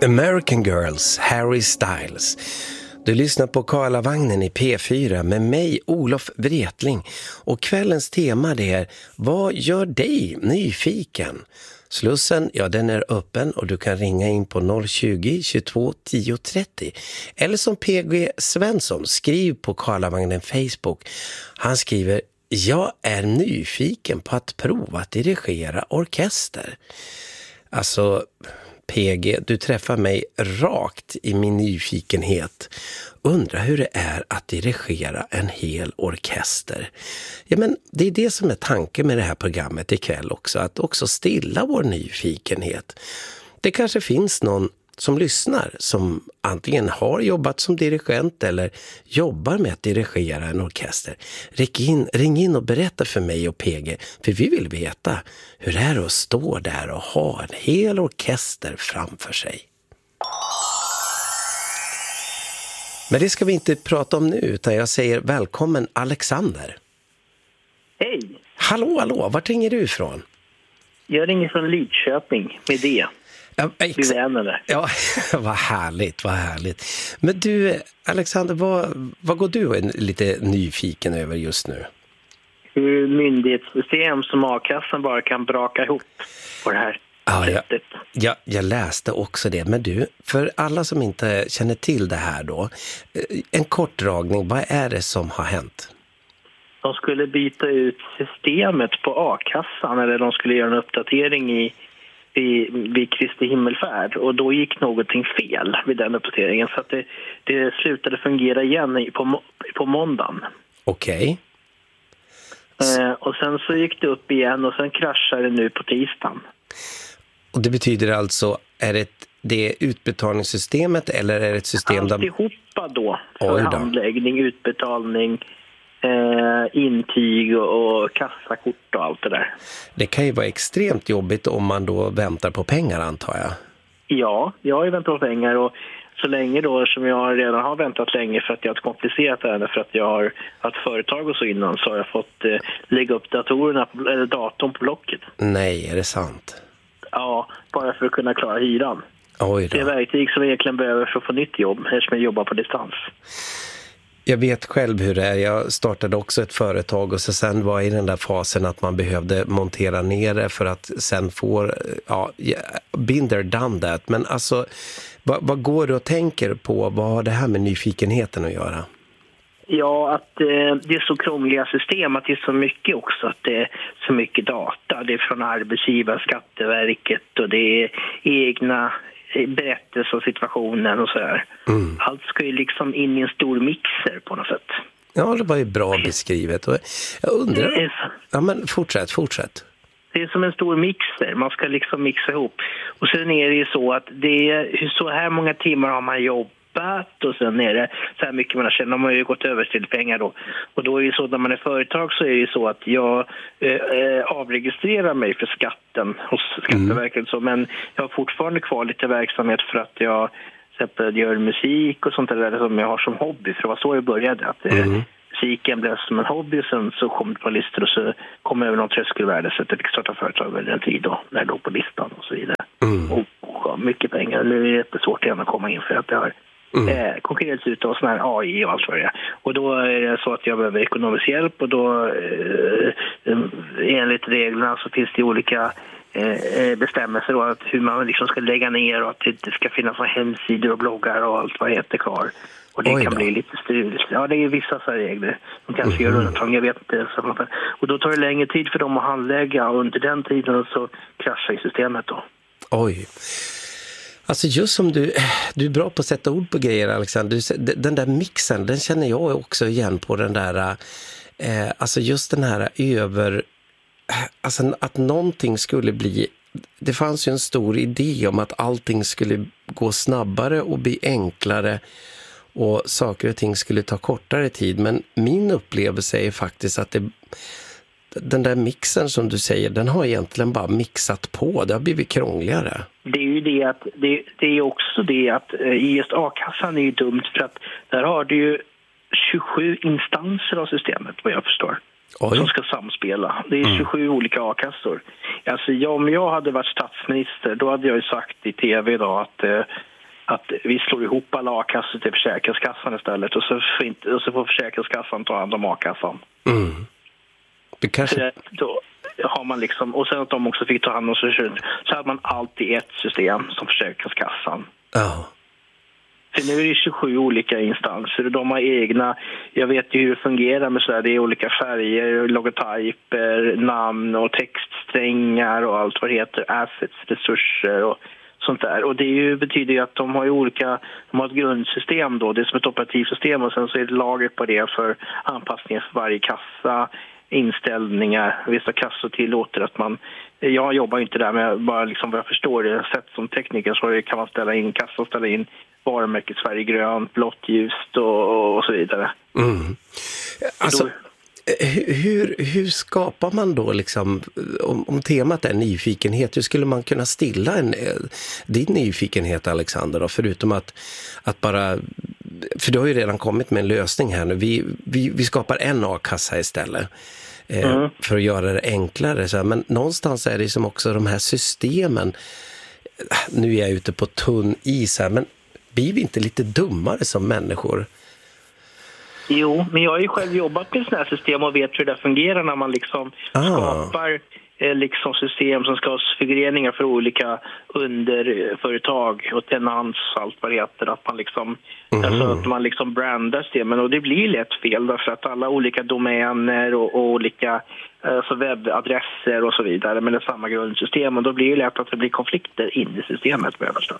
American Girls, Harry Styles. Du lyssnar på Karlavagnen i P4 med mig, Olof Wretling. Och kvällens tema det är: vad gör dig nyfiken? Slussen, ja, den är öppen och du kan ringa in på 020 22 10 30. Eller som PG Svensson, skriv på Karlavagnen Facebook. Han skriver: jag är nyfiken på att prova att dirigera orkester. Alltså, PG, du träffar mig rakt i min nyfikenhet. Undrar hur det är att dirigera en hel orkester. Ja, men det är det som är tanken med det här programmet ikväll också. Att också stilla vår nyfikenhet. Det kanske finns någon som lyssnar som antingen har jobbat som dirigent eller jobbar med att dirigera en orkester. Ring in och berätta för mig och PG, för vi vill veta hur det är att stå där och ha en hel orkester framför sig. Men det ska vi inte prata om nu, utan jag säger välkommen Alexander. Hej! Hallå, vart ringer du ifrån? Jag ringer från Lidköping med det. Ja, vad härligt. Men du, Alexander, vad går du lite nyfiken över just nu? Hur myndighetssystem som A-kassan bara kan braka ihop på det här sättet. Jag läste också det. Men du, för alla som inte känner till det här då, en kort dragning, vad är det som har hänt? De skulle byta ut systemet på A-kassan, eller de skulle göra en uppdatering vid Kristi himmelfärd, och då gick någonting fel vid den uppdateringen, så att det slutade fungera igen på måndagen. Okej. Och sen så gick det upp igen och sen kraschade det nu på tisdagen. Och det betyder alltså, är det utbetalningssystemet eller är det ett system där... Alltihopa då, för handläggning, utbetalning, intyg och kassakort och allt det där. Det kan ju vara extremt jobbigt om man då väntar på pengar, antar jag. Ja, jag har ju väntat på pengar, och så länge då som jag redan har väntat länge för att jag har ett komplicerat ärende, för att jag har haft företag och så innan, så har jag fått lägga upp datorn på blocket. Nej, är det sant? Ja, bara för att kunna klara hyran. Oj då. Det är verktyg som jag egentligen behöver för att få nytt jobb, eftersom jag jobbar på distans. Jag vet själv hur det är. Jag startade också ett företag och sen var i den där fasen att man behövde montera ner det för att sen få, been there, done that. Men alltså, vad går du och tänker på? Vad har det här med nyfikenheten att göra? Ja, att det är så krångliga system, att det är så mycket också, att det är så mycket data. Det är från arbetsgivaren, Skatteverket, och det är egna berättelser om situationen och så här. Allt ska ju liksom in i en stor mixer på något sätt. Ja, det var ju bra beskrivet. Och jag undrar... Ja, men fortsätt. Det är som en stor mixer. Man ska liksom mixa ihop. Och sen är det ju så att det är så här många timmar har man jobbat, och sen är det så här mycket man har tjänat. Man har ju gått över till pengar då. Och då är det så, när man är företag så är det ju så att jag avregistrerar mig för skatten hos Skatteverket. Så, men jag har fortfarande kvar lite verksamhet för att jag gör musik och sånt där som jag har som hobby. För det var så jag började, att musiken blev som en hobby, och sen så kom det på listor och så kom jag över någon tröskelvärde, så att jag fick starta företag under en tid då, när jag låg på listan och så vidare. Och mycket pengar. Nu är det jättesvårt igen att komma in för att det har konkurrens ut av sån här AI och allt för det. Och då är det så att jag behöver ekonomisk hjälp, och då enligt reglerna så finns det olika bestämmelser då, att hur man liksom ska lägga ner, och att det ska finnas hemsidor och bloggar och allt vad heter kvar. Och det kan bli lite strul. Ja, det är vissa så här regler. De kanske gör undantag, jag vet inte. Och då tar det längre tid för dem att handlägga, och under den tiden så kraschar systemet då. Oj. Alltså just som du är bra på att sätta ord på grejer, Alexander. Den där mixen, den känner jag också igen på den där, alltså just den här alltså att någonting skulle bli, det fanns ju en stor idé om att allting skulle gå snabbare och bli enklare, och saker och ting skulle ta kortare tid. Men min upplevelse är faktiskt att den där mixen som du säger, den har egentligen bara mixat på. Det har blivit krångligare. Det är ju det att det är också det att just A-kassan är ju dumt, för att där har du ju 27 instanser av systemet, vad jag förstår. Som ska samspela. Det är 27 olika A-kassor. Alltså om jag hade varit statsminister, då hade jag ju sagt i tv idag att att vi slår ihop alla a-kassor till Försäkringskassan istället och så får Försäkringskassan ta hand om a-kassan. Det kanske... Då har man liksom, och sen att de också fick ta hand om så hade man alltid ett system som Försäkringskassan. Ja. För nu är det 27 olika instanser och de har egna, jag vet ju hur det fungerar med sådär, det är olika färger, logotyper, namn och textsträngar och allt vad det heter, assets, resurser och sånt där. Och det betyder ju att de har ett grundsystem då, det är som ett operativsystem och sen så är det lager på det för anpassningar för varje kassa, inställningar, vissa kassor tillåter att jag jobbar inte där men bara liksom vad jag förstår det, sätt som tekniker så kan man ställa in kassa och ställa in varumärkesfärg grönt, blått, ljust och så vidare. Alltså, hur skapar man då liksom, om temat är nyfikenhet, hur skulle man kunna stilla din nyfikenhet, Alexander då, förutom att bara, för du har ju redan kommit med en lösning här nu, vi skapar en a-kassa istället för att göra det enklare så här. Men någonstans är det som också de här systemen, nu är jag ute på tunn is här, men blir vi inte lite dummare som människor? Jo, men jag har ju själv jobbat med sådana här system och vet hur det fungerar när man liksom skapar liksom system som ska ha förgreningar för olika underföretag och tenants och allt vad det heter. Att man liksom, alltså att man liksom brandar systemen och det blir lätt fel därför att alla olika domäner och olika alltså webbadresser och så vidare med det samma grundsystem och då blir det lätt att det blir konflikter in i systemet med förstå.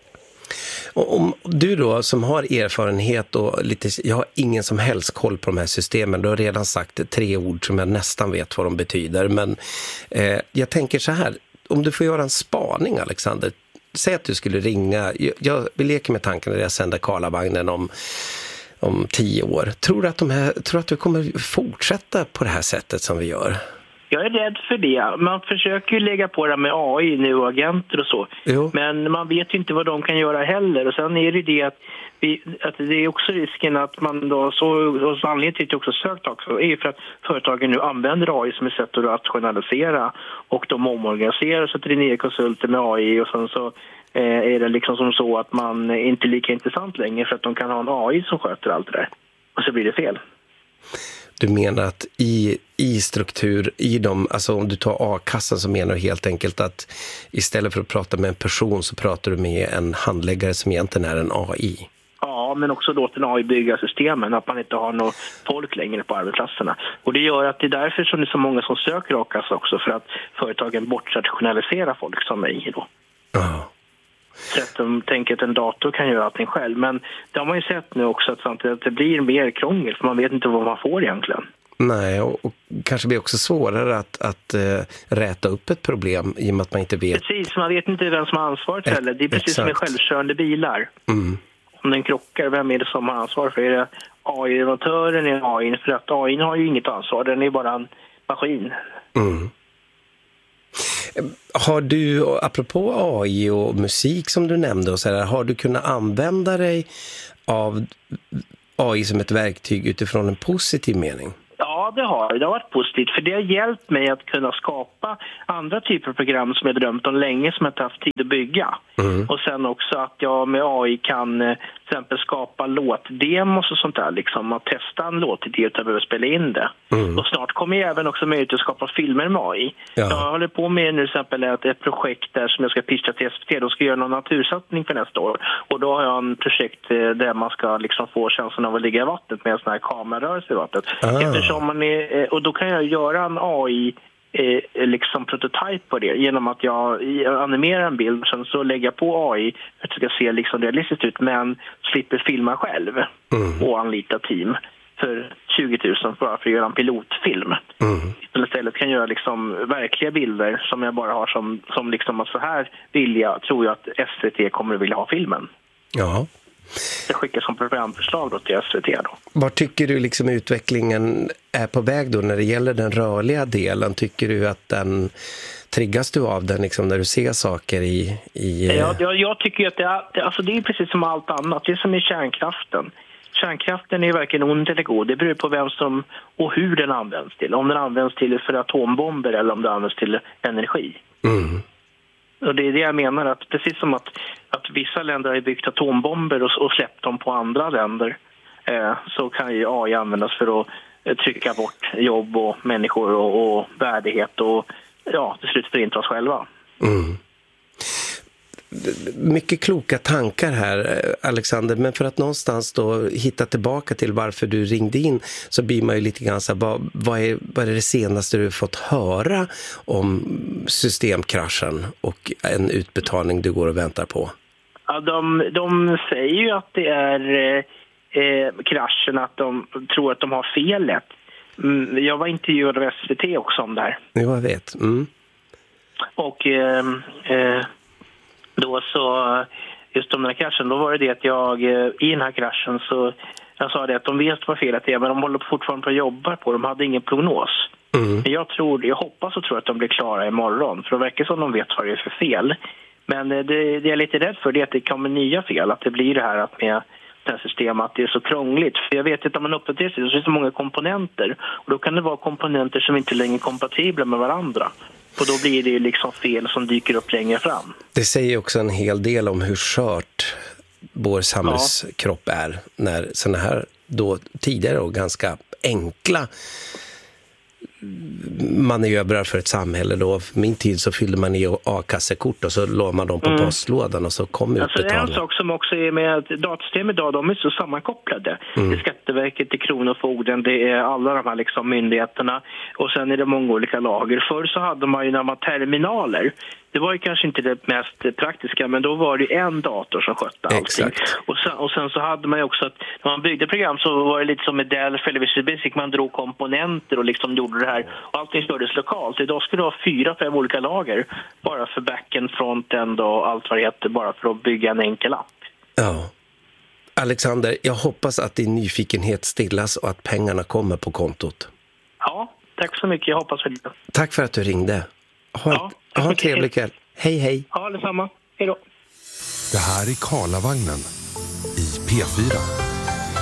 Om du då som har erfarenhet och jag har ingen som helst koll på de här systemen, du har redan sagt 3 ord som jag nästan vet vad de betyder, men jag tänker så här, om du får göra en spaning, Alexander, säg att du skulle ringa, vi leker med tanken när jag sänder Karlavagnen om 10 år, tror du att du kommer fortsätta på det här sättet som vi gör? Jag är rädd för det. Man försöker ju lägga på det med AI nu och agenter och så. Jo. Men man vet ju inte vad de kan göra heller. Och sen är det att det är också risken att man då, så anledningen till att jag också sökt också, är för att företagen nu använder AI som ett sätt att rationalisera. Och de omorganiserar och sätter ner konsulter med AI och sen så är det liksom som så att man är inte lika intressant längre för att de kan ha en AI som sköter allt det där. Och så blir det fel. Du menar att i struktur, alltså om du tar a-kassan så menar du helt enkelt att istället för att prata med en person så pratar du med en handläggare som egentligen är en AI? Ja, men också låta en AI bygga systemen, att man inte har något folk längre på arbetsplatserna. Och det gör att det är därför som det är så många som söker a-kassa också, för att företagen bortrationaliserar folk som mig då. Ja. Så att de tänker att en dator kan göra allting själv. Men det har man ju sett nu också att samtidigt att det blir mer krångel för man vet inte vad man får egentligen. Nej, och kanske blir också svårare att räta upp ett problem i och med att man inte vet. Precis, man vet inte vem som har ansvaret heller. Det är precis som med självkörande bilar. Om den krockar, vem är det som har ansvar för? Är det AI-leverantören eller AI? För att AI har ju inget ansvar, den är bara en maskin. Har du, apropå AI och musik som du nämnde och så här, har du kunnat använda dig av AI som ett verktyg utifrån en positiv mening? Ja, det har varit positivt för det har hjälpt mig att kunna skapa andra typer av program som jag drömt om länge som jag inte haft tid att bygga. Och sen också att jag med AI kan till exempel skapa låtdemos och sånt där, liksom att testa en låtidé utan att behöva spela in det. Och snart kommer jag även också möjlighet att skapa filmer med AI. Ja. Jag håller på med nu till exempel ett projekt där som jag ska pitcha till SVT. Då ska jag göra någon natursatsning för nästa år. Och då har jag en projekt där man ska liksom få känslan av att ligga i vattnet med en sån här kamerarörelse i vattnet. Eftersom man är, och då kan jag göra en AI liksom prototyp på det genom att jag animerar en bild och sen så lägger jag på AI för att det ska se liksom realistiskt ut men slipper filma själv och anlita team för 20 000 bara för att göra en pilotfilm. Istället kan jag göra liksom verkliga bilder som jag bara har som liksom att så här tror jag att SVT kommer att vilja ha filmen. Ja. Det skickas som programförslag då till SVT då. Var tycker du liksom utvecklingen är på väg då när det gäller den rörliga delen? Tycker du att den triggas du av den liksom när du ser saker i... Ja, jag tycker att det är precis som allt annat. Det är som i kärnkraften. Kärnkraften är varken ond eller god. Det beror på vem som och hur den används till. Om den används till för atombomber eller om den används till energi. Och det är det jag menar, att precis som att att vissa länder har byggt atombomber och släppt dem på andra länder, så kan ju AI användas för att trycka bort jobb och människor och värdighet och till slut förinta oss själva. Mycket kloka tankar här, Alexander, men för att någonstans då hitta tillbaka till varför du ringde in, så blir man ju lite grann så här, vad är det senaste du fått höra om systemkraschen och en utbetalning du går och väntar på? Ja, de säger ju att det är kraschen, att de tror att de har felet. Jag var intervjuad av SVT också om det här. Jag vet. Och då så, just om den här kraschen, då var det att jag i den här kraschen så jag sa det att de vet vad felet är, men de håller fortfarande på att jobba på, de hade ingen prognos. Jag hoppas och tror att de blir klara imorgon, för det verkar som de vet vad det är för fel. Men det jag är lite rädd för det är att det kommer nya fel, att det blir det här att med det här systemet att det är så krångligt. För jag vet att om man uppdaterar sig så finns det många komponenter, och då kan det vara komponenter som inte längre är kompatibla med varandra. Och då blir det liksom fel som dyker upp längre fram. Det säger också en hel del om hur skört vår samhällskropp är när såna här då tidigare och ganska enkla manövrar för ett samhälle då. För min tid så fyllde man i A-kassekort och så låg man dem på postlådan och så kom utbetalningen. En sak som också är med att datasystem idag, de är så sammankopplade. Det är Skatteverket, det är Kronofogden, det är alla de här liksom myndigheterna, och sen är det många olika lager. Förr så hade man ju när man terminaler. Det var ju kanske inte det mest praktiska, men då var det en dator som skötte allting. Exakt. Och sen så hade man ju också att när man byggde program så var det lite som med Delphi eller Visual Basic, man drog komponenter och liksom gjorde det här. Och allting stördes lokalt. Idag skulle det ha 4-5 olika lager bara för backend, frontend och allt vad det heter, bara för att bygga en enkel app. Ja. Alexander, jag hoppas att din nyfikenhet stillas och att pengarna kommer på kontot. Ja, tack så mycket. Jag hoppas för det. Tack för att du ringde. Ha en trevlig kväll. Hej, hej. Ja, detsamma. Hej då. Det här är Karlavagnen i P4.